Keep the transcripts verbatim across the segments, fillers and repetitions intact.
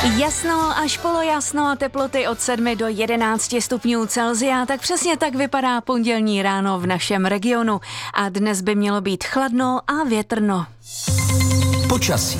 Jasno až polojasno a teploty od sedmi do jedenácti stupňů Celsia, tak přesně tak vypadá pondělní ráno v našem regionu. A dnes by mělo být chladno a větrno. Počasí.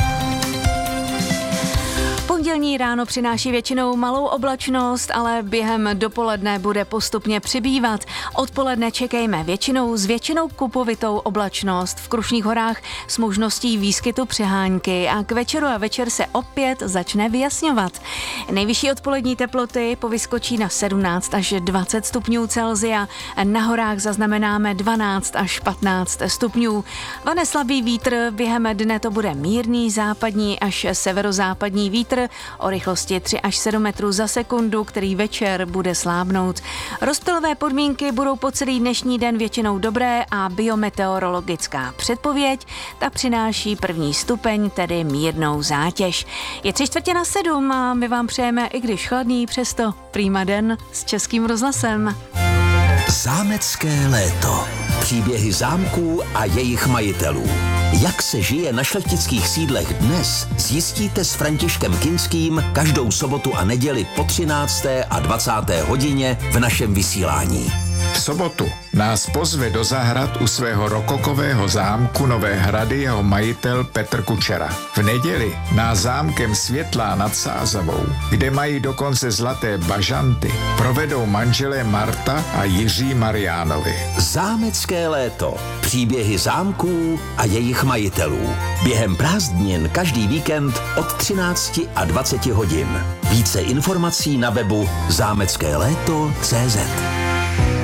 Pondělní ráno přináší většinou malou oblačnost, ale během dopoledne bude postupně přibývat. Odpoledne čekejme většinou s většinou kupovitou oblačnost v Krušných horách s možností výskytu přehánky a k večeru a večer se opět začne vyjasňovat. Nejvyšší odpolední teploty povyskočí na sedmnáct až dvacet stupňů Celsia, na horách zaznamenáme dvanáct až patnáct stupňů. Vane slabý vítr, během dne to bude mírný západní až severozápadní vítr o rychlosti tři až sedm metrů za sekundu, který večer bude slábnout. Rozptylové podmínky budou po celý dnešní den většinou dobré a biometeorologická předpověď, ta přináší první stupeň, tedy mírnou zátěž. Je tři čtvrtě na sedm a my vám přejeme, i když chladný, přesto prýma den s Českým rozhlasem. Zámecké léto. Příběhy zámků a jejich majitelů. Jak se žije na šlechtických sídlech dnes, zjistíte s Františkem Kinským každou sobotu a neděli po třinácté a dvacáté hodině v našem vysílání. V sobotu nás pozve do zahrad u svého rokokového zámku Nové Hrady jeho majitel Petr Kučera. V neděli nás zámkem Světlá nad Sázavou, kde mají dokonce zlaté bažanty, provedou manželé Marta a Jiří Mariánovi. Zámecké léto. Příběhy zámků a jejich majitelů. Během prázdnin každý víkend od třinácti a dvaceti hodin. Více informací na webu zámecké léto tečka cé zet.